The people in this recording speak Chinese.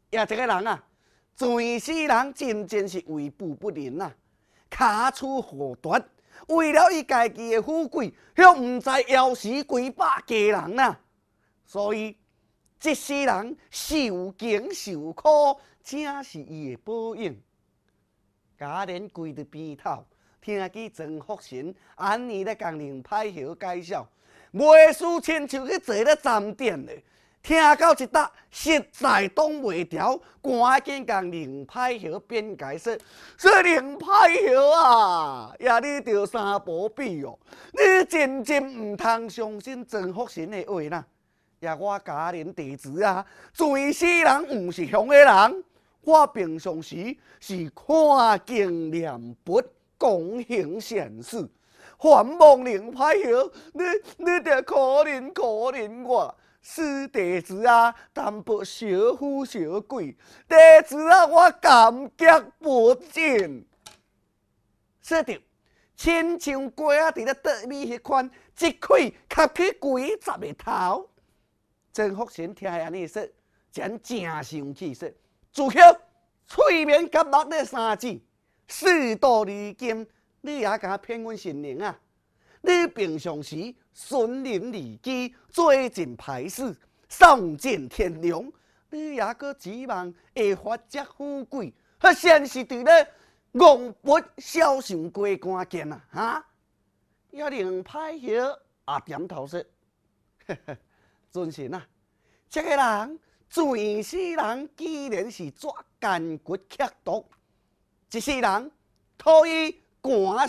也这个人啊，全世人真正是为富不仁呐，卡处祸端，为了伊家己的富贵，却唔知要死几百家人呐。所以，这世人受惊受苦，正是伊的报应。家人跪伫边头，听见曾福神安尼咧共林派晓介绍，袂输亲像去坐咧站点咧。听到一搭，实在挡袂牢，赶紧共林派晓辩解说：说林派晓啊，也你着三宝比哦，你真正唔通相信曾福神的话啦。也我家人弟子啊，全世人唔是凶的人，我平常时是看经念佛，讲行善事。还望林派晓，你着可怜我。是弟子啊，但不小富小贵。弟子啊，我感激不尽。说着，亲像鸡仔伫咧倒米迄款，一开吸去几十个头。曾福神听安尼说，真生气说：自晓喙面甲目咧三字，事到如今，你也敢骗阮心灵啊？你平常时顺邻利己，做尽歹事，丧尽天良，你也阁指望会发giác富贵？迄先是伫咧戆拔小上过关键啊！哈！也令歹晓也点头说：尊神啊，这个人全世人既然是抓奸骨刻毒，一世人讨伊。赶